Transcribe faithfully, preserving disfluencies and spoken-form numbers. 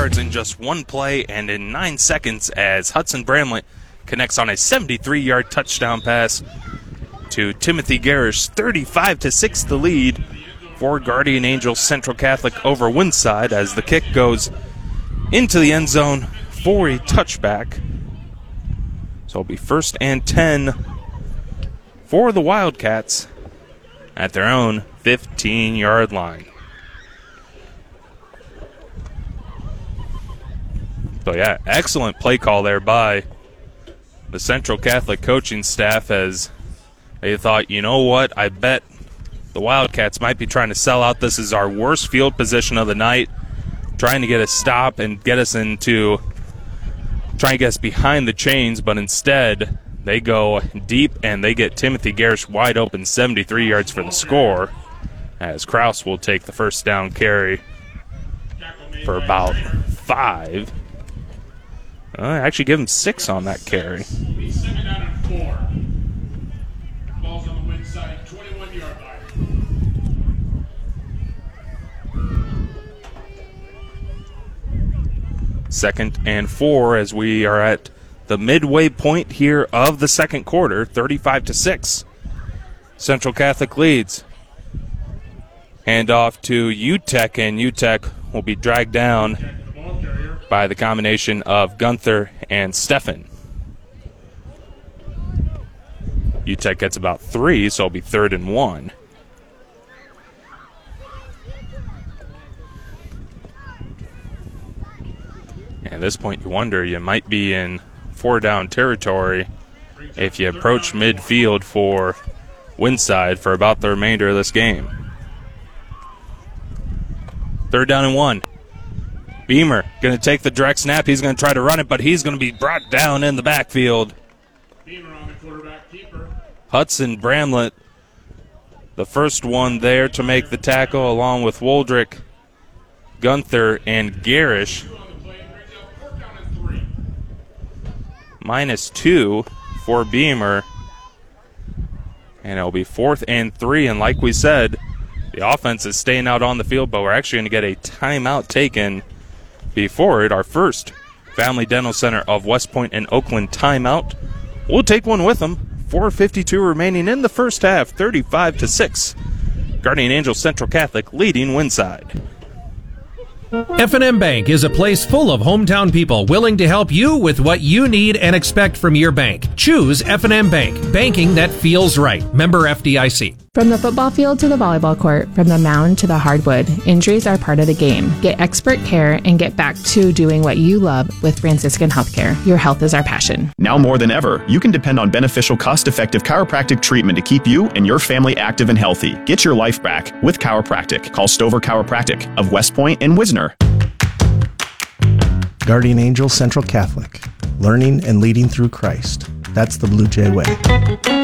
yards in just one play and in nine seconds as Hudson Bramlett connects on a seventy-three-yard touchdown pass to Timothy Garish. thirty-five to six the lead for Guardian Angels Central Catholic over Windside as the kick goes into the end zone for a touchback. So it'll be first and ten for the Wildcats at their own fifteen-yard line. So yeah, excellent play call there by the Central Catholic coaching staff as they thought, you know what, I bet the Wildcats might be trying to sell out. This is our worst field position of the night, trying to get a stop and get us into, trying to get us behind the chains, but instead they go deep and they get Timothy Garish wide open, seventy-three yards for the score, as Kraus will take the first down carry for about five. Uh, actually give him six on that carry. Second down and four. Ball's on the wing side, twenty-one-yard line. Second and four as we are at the midway point here of the second quarter, thirty-five to six. Central Catholic leads. Hand off to U T E C, and U T E C will be dragged down by the combination of Gunther and Steffen. U T E C gets about three, so it'll be third and one. At this point, you wonder, you might be in four-down territory if you approach midfield for Windside for about the remainder of this game. Third down and one. Beamer going to take the direct snap. He's going to try to run it, but he's going to be brought down in the backfield. Beamer on the quarterback keeper. Hudson Bramlett, the first one there to make the tackle, along with Woldrick, Gunther, and Garish. Minus two for Beamer. And it'll be fourth and three. And like we said, the offense is staying out on the field, but we're actually going to get a timeout taken before it. Our first Family Dental Center of West Point and Oakland timeout. We'll take one with them. four fifty-two remaining in the first half, thirty-five to six. Guardian Angels Central Catholic leading Windside. F and M Bank is a place full of hometown people willing to help you with what you need and expect from your bank. Choose F and M Bank, banking that feels right. Member F D I C. From the football field to the volleyball court, from the mound to the hardwood, injuries are part of the game. Get expert care and get back to doing what you love with Franciscan Healthcare. Your health is our passion. Now more than ever, you can depend on beneficial, cost-effective chiropractic treatment to keep you and your family active and healthy. Get your life back with chiropractic. Call Stover Chiropractic of West Point and Wisner. Guardian Angels Central Catholic. Learning and leading through Christ. That's the Blue Jay way.